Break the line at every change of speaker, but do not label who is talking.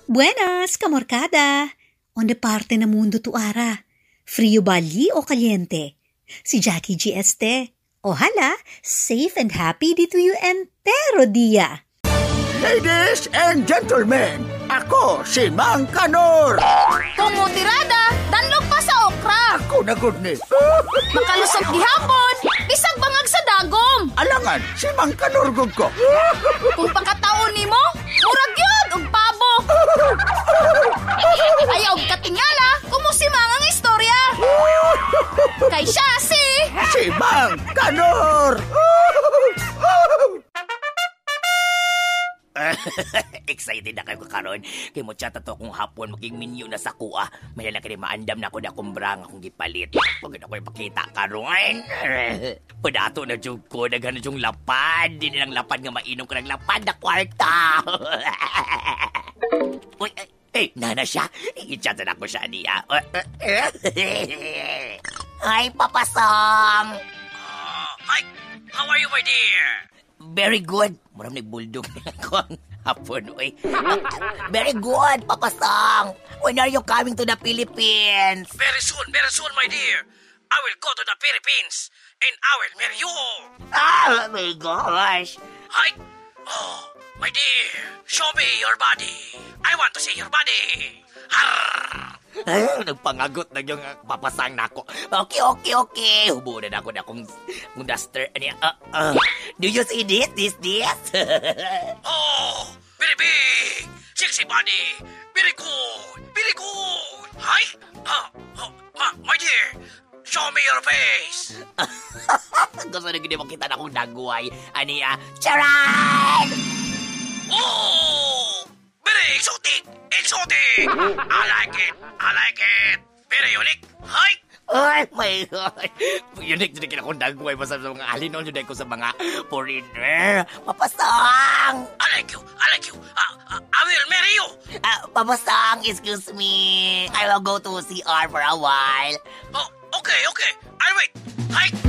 Buenas, kamorkada! Onde parte na mundo tu ara? Frio bali o caliente? Si Jackie G. Este. Ojalá, safe and happy dito yung entero dia.
Ladies and gentlemen, ako si Mang Kanor.
Kumutirada, danlog pa sa okra.
Ako na good ni.
Makalusog gihapon, bisag bangag sa dagom.
Alangan, si Mang Kanor gud ko.
Kung pagkataon nimo, murag yun, og pabo. Ayaw katingala, kumusimang ang istorya. Kay siya si
Mang Kanor.
Excited na kayo karon kay mo chat ato kung hapon maging menu na sa kuha. May lang kini maandam na ko na kumbrang akong gipalit. Pagod ako ipakita karon. Padato na jud ko daghan jung lapad. Di lang lapad nga mainom ko ng lapad na kwarta. Uy, nana siya. I-chat na ko siya niya. Hi, Papasang.
Hi, how are you, my dear?
Very good. Maram nagbuldog na ako ang hapon, oy. Very good, Papasang. When are you coming to the Philippines?
Very soon, my dear. I will go to the Philippines and I will marry you.
Oh my gosh.
Hi. Oh, my dear, show me your body. I want to see your body.
Nagpangagot na yung Papasang na ako. Okay. Hubunan ako na akong duster. Do you see this?
Oh, very big, sexy body. Very good. Hi. My dear, show me your face.
Gusto na gini makita na akong dagway. Aniya, charan!
Oh, very exotic. I like it. Very unique. Hi.
Oh my God. Unique din akong dagway. Basta sa mga alinon yun ko sa mga foreigner. Papasang!
I like you. I will marry you.
Papasang, excuse me. I will go to CR for a while.
Oh, okay. I'll wait. Hi.